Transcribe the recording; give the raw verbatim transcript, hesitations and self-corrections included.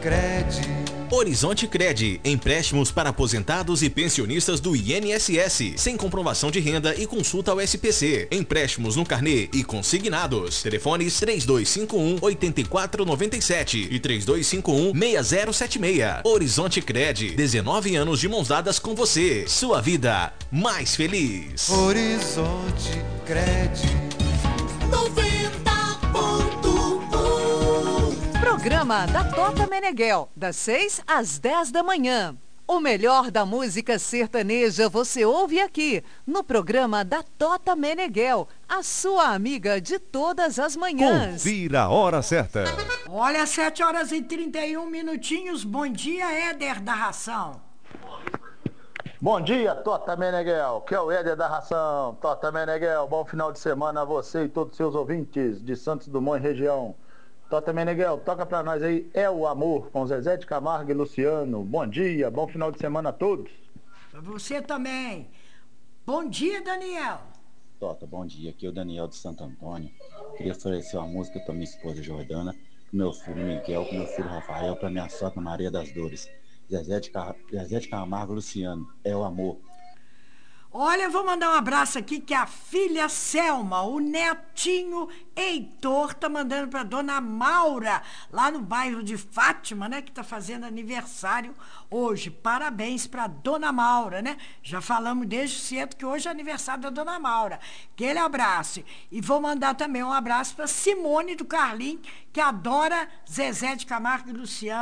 Cred. Horizonte Cred, empréstimos para aposentados e pensionistas do I N S S, sem comprovação de renda e consulta ao S P C. Empréstimos no carnê e consignados. Telefones três dois cinco um, oito quatro nove sete e três dois cinco um, seis zero sete seis. Horizonte Cred, dezenove anos de mãos dadas com você. Sua vida mais feliz. Horizonte Cred. Programa da Tota Meneghel, das seis às dez da manhã. O melhor da música sertaneja você ouve aqui, no programa da Tota Meneghel, a sua amiga de todas as manhãs. Confira a hora certa. Olha, sete horas e trinta e um minutinhos. Bom dia, Éder da Ração. Bom dia, Tota Meneghel, que é o Éder da Ração. Tota Meneghel, bom final de semana a você e todos os seus ouvintes de Santos Dumont e região. Tota Meneghel, toca pra nós aí, É o Amor, com Zezé de Camargo e Luciano. Bom dia, bom final de semana a todos. Pra você também. Bom dia, Daniel. Tota, bom dia, aqui é o Daniel de Santo Antônio. Queria oferecer uma música pra minha esposa Jordana, pro meu filho Miguel, pro meu filho Rafael, pra minha sogra Maria das Dores. Zezé de, Car... Zezé de Camargo e Luciano, É o Amor. Olha, eu vou mandar um abraço aqui que a filha Selma, o netinho Heitor, tá mandando para dona Maura, lá no bairro de Fátima, né, que tá fazendo aniversário hoje. Parabéns para dona Maura, né? Já falamos desde cedo que hoje é aniversário da dona Maura. Aquele abraço. E vou mandar também um abraço para Simone do Carlinho, que adora Zezé de Camargo e Luciano.